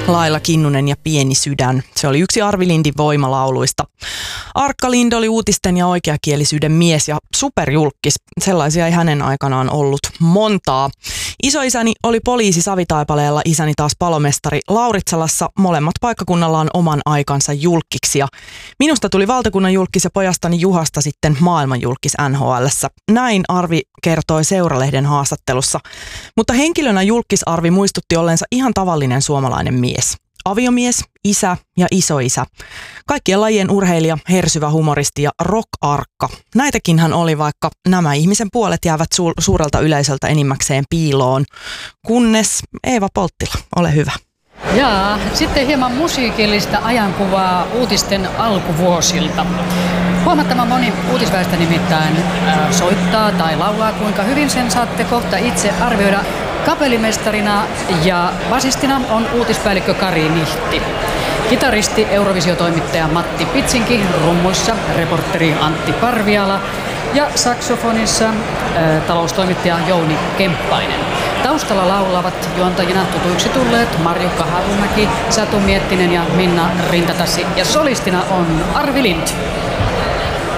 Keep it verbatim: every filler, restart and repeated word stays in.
Laila Kinnunen ja Pieni sydän. Se oli yksi Arvi Lindin voimalauluista. Arkka Lind oli uutisten ja oikeakielisyyden mies ja superjulkkis. Sellaisia ei hänen aikanaan ollut montaa. Isoisäni oli poliisi Savitaipaleella, isäni taas palomestari Lauritsalassa. Molemmat paikkakunnalla on oman aikansa julkkiksi. Ja minusta tuli valtakunnan julkkis ja pojastani Juhasta sitten maailman julkkis N H L:ssä. Näin Arvi kertoi Seuralehden haastattelussa. Mutta henkilönä julkkis Arvi muistutti olleensa ihan tavallinen suomalainen mies. Aviomies, isä ja isoisä. Kaikkien lajien urheilija, hersyvä humoristi ja rock-arkka. Näitäkin hän oli, vaikka nämä ihmisen puolet jäävät su- suurelta yleisöltä enimmäkseen piiloon. Kunnes Eeva Polttila, ole hyvä. Jaa, sitten hieman musiikillista ajankuvaa uutisten alkuvuosilta. Huomattavan moni uutisväestö nimittäin äh, soittaa tai laulaa, kuinka hyvin sen saatte kohta itse arvioida. Kapellimestarina ja basistina on uutispäällikkö Kari Nihti. Kitaristi, Eurovisiotoimittaja Matti Pitsinki, rummuissa reporteri Antti Parviala ja saksofonissa ää, taloustoimittaja Jouni Kemppainen. Taustalla laulavat juontajina tutuiksi tulleet Marjukka Harumäki, Satu Miettinen ja Minna Rintatassi. Ja solistina on Arvi Lind.